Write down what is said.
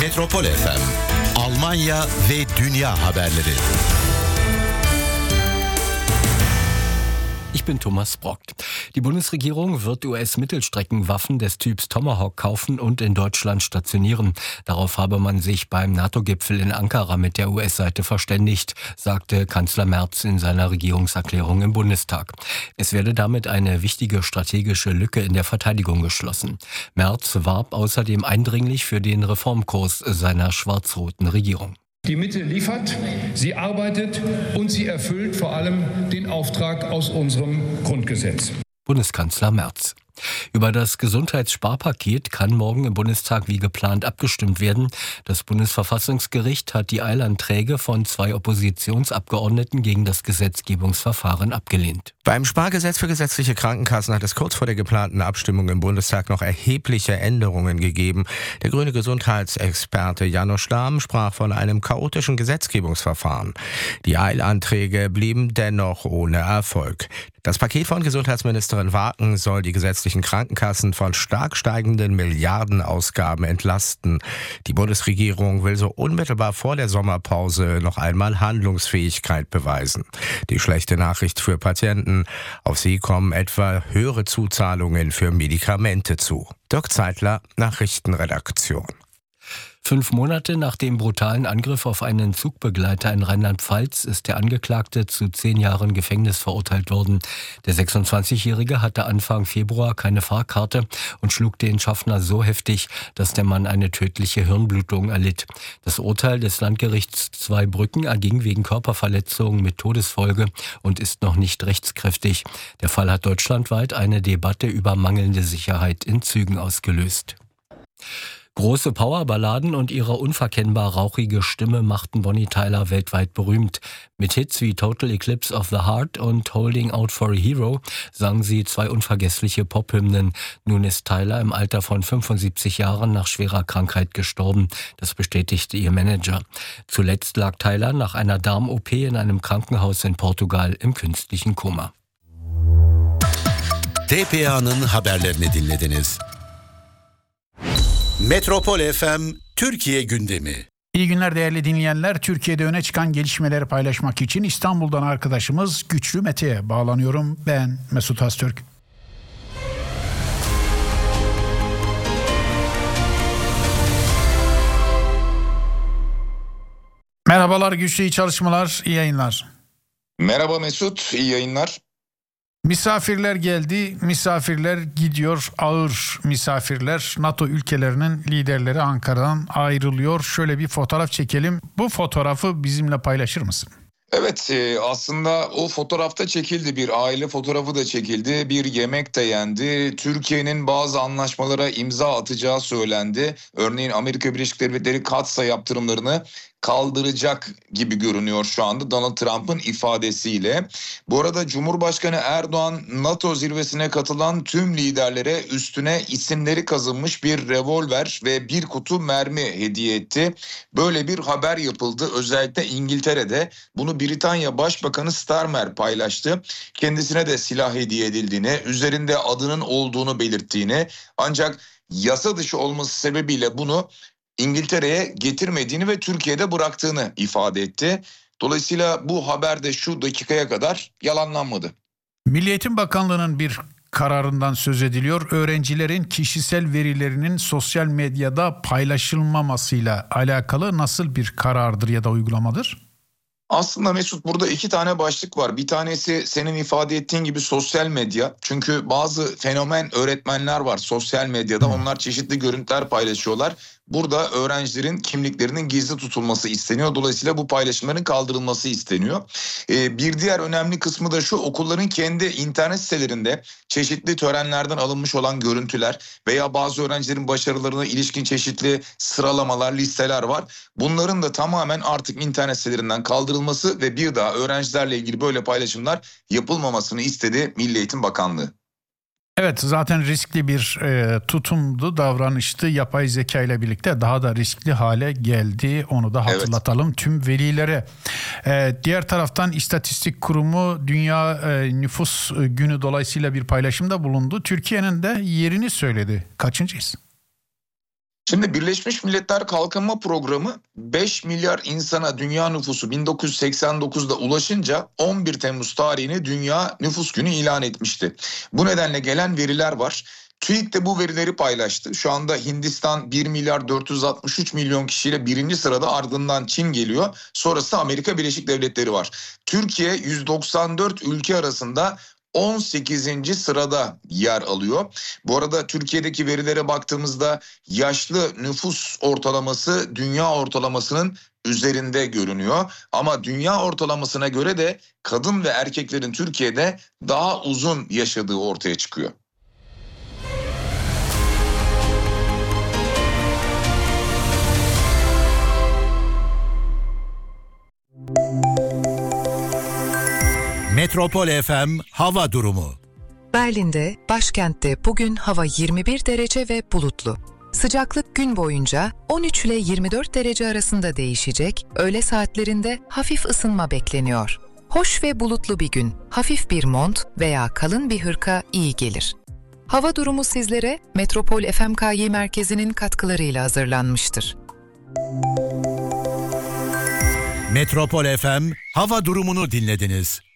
Metropol FM, Almanya ve dünya haberleri. Ich bin Thomas Brock. Die Bundesregierung wird US-Mittelstreckenwaffen des Typs Tomahawk kaufen und in Deutschland stationieren. Darauf habe man sich beim NATO-Gipfel in Ankara mit der US-Seite verständigt, sagte Kanzler Merz in seiner Regierungserklärung im Bundestag. Es werde damit eine wichtige strategische Lücke in der Verteidigung geschlossen. Merz warb außerdem eindringlich für den Reformkurs seiner schwarz-roten Regierung. Die Mitte liefert, sie arbeitet und sie erfüllt vor allem den Auftrag aus unserem Grundgesetz. Bundeskanzler Merz. Über das Gesundheitssparpaket kann morgen im Bundestag wie geplant abgestimmt werden. Das Bundesverfassungsgericht hat die Eilanträge von 2 Oppositionsabgeordneten gegen das Gesetzgebungsverfahren abgelehnt. Beim Spargesetz für gesetzliche Krankenkassen hat es kurz vor der geplanten Abstimmung im Bundestag noch erhebliche Änderungen gegeben. Der grüne Gesundheitsexperte Janosch Dahm sprach von einem chaotischen Gesetzgebungsverfahren. Die Eilanträge blieben dennoch ohne Erfolg. Das Paket von Gesundheitsministerin Waken soll die gesetzlichen Krankenkassen von stark steigenden Milliardenausgaben entlasten. Die Bundesregierung will so unmittelbar vor der Sommerpause noch einmal Handlungsfähigkeit beweisen. Die schlechte Nachricht für Patienten: Auf sie kommen etwa höhere Zuzahlungen für Medikamente zu. Dirk Zeitler, Nachrichtenredaktion. 5 Monate nach dem brutalen Angriff auf einen Zugbegleiter in Rheinland-Pfalz ist der Angeklagte zu 10 Jahren Gefängnis verurteilt worden. Der 26-Jährige hatte Anfang Februar keine Fahrkarte und schlug den Schaffner so heftig, dass der Mann eine tödliche Hirnblutung erlitt. Das Urteil des Landgerichts Zweibrücken erging wegen Körperverletzung mit Todesfolge und ist noch nicht rechtskräftig. Der Fall hat deutschlandweit eine Debatte über mangelnde Sicherheit in Zügen ausgelöst. Große Powerballaden und ihre unverkennbar rauchige Stimme machten Bonnie Tyler weltweit berühmt. Mit Hits wie Total Eclipse of the Heart und Holding Out for a Hero sang sie 2 unvergessliche Pophymnen. Nun ist Tyler im Alter von 75 Jahren nach schwerer Krankheit gestorben. Das bestätigte ihr Manager. Zuletzt lag Tyler nach einer Darm-OP in einem Krankenhaus in Portugal im künstlichen Koma. TPA'nın haberlerini dinlediniz. Metropol FM Türkiye gündemi. İyi günler değerli dinleyenler. Türkiye'de öne çıkan gelişmeleri paylaşmak için İstanbul'dan arkadaşımız Güçlü Mete'ye bağlanıyorum. Ben Mesut Öztürk. Merhabalar Güçlü, iyi çalışmalar, iyi yayınlar. Merhaba Mesut, iyi yayınlar. Misafirler geldi, misafirler gidiyor, ağır misafirler. NATO ülkelerinin liderleri Ankara'dan ayrılıyor. Şöyle bir fotoğraf çekelim. Bu fotoğrafı bizimle paylaşır mısın? Evet, aslında o fotoğrafta çekildi, bir aile fotoğrafı da çekildi, bir yemek de yendi. Türkiye'nin bazı anlaşmalara imza atacağı söylendi. Örneğin Amerika Birleşik Devletleri Katsa yaptırımlarını kaldıracak gibi görünüyor şu anda Donald Trump'ın ifadesiyle. Bu arada Cumhurbaşkanı Erdoğan NATO zirvesine katılan tüm liderlere üstüne isimleri kazınmış bir revolver ve bir kutu mermi hediye etti. Böyle bir haber yapıldı. Özellikle İngiltere'de bunu Britanya Başbakanı Starmer paylaştı. Kendisine de silah hediye edildiğini, üzerinde adının olduğunu belirttiğini, ancak yasa dışı olması sebebiyle bunu İngiltere'ye getirmediğini ve Türkiye'de bıraktığını ifade etti. Dolayısıyla bu haber de şu dakikaya kadar yalanlanmadı. Milli Eğitim Bakanlığı'nın bir kararından söz ediliyor. Öğrencilerin kişisel verilerinin sosyal medyada paylaşılmamasıyla alakalı nasıl bir karardır ya da uygulamadır? Aslında Mesut, burada 2 tane başlık var. Bir tanesi senin ifade ettiğin gibi sosyal medya. Çünkü bazı fenomen öğretmenler var sosyal medyada. Onlar çeşitli görüntüler paylaşıyorlar. Burada öğrencilerin kimliklerinin gizli tutulması isteniyor. Dolayısıyla bu paylaşımların kaldırılması isteniyor. Bir diğer önemli kısmı da şu: okulların kendi internet sitelerinde çeşitli törenlerden alınmış olan görüntüler veya bazı öğrencilerin başarılarına ilişkin çeşitli sıralamalar, listeler var. Bunların da tamamen artık internet sitelerinden kaldırılması ve bir daha öğrencilerle ilgili böyle paylaşımlar yapılmamasını istedi Milli Eğitim Bakanlığı. Evet, zaten riskli bir tutumdu, davranıştı. Yapay zeka ile birlikte daha da riskli hale geldi. Onu da hatırlatalım tüm velilere. Diğer taraftan İstatistik Kurumu Dünya Nüfus Günü dolayısıyla bir paylaşımda bulundu. Türkiye'nin de yerini söyledi. Kaçıncıyız? Şimdi Birleşmiş Milletler Kalkınma Programı 5 milyar insana dünya nüfusu 1989'da ulaşınca 11 Temmuz tarihini Dünya Nüfus Günü ilan etmişti. Bu nedenle gelen veriler var. TÜİK de bu verileri paylaştı. Şu anda Hindistan 1 milyar 463 milyon kişiyle birinci sırada, ardından Çin geliyor. Sonrası Amerika Birleşik Devletleri var. Türkiye 194 ülke arasında 18. sırada yer alıyor. Bu arada Türkiye'deki verilere baktığımızda yaşlı nüfus ortalaması dünya ortalamasının üzerinde görünüyor. Ama dünya ortalamasına göre de kadın ve erkeklerin Türkiye'de daha uzun yaşadığı ortaya çıkıyor. Metropol FM hava durumu. Berlin'de, başkentte bugün hava 21 derece ve bulutlu. Sıcaklık gün boyunca 13 ile 24 derece arasında değişecek, öğle saatlerinde hafif ısınma bekleniyor. Hoş ve bulutlu bir gün, hafif bir mont veya kalın bir hırka iyi gelir. Hava durumu sizlere Metropol FMKY merkezinin katkılarıyla hazırlanmıştır. Metropol FM hava durumunu dinlediniz.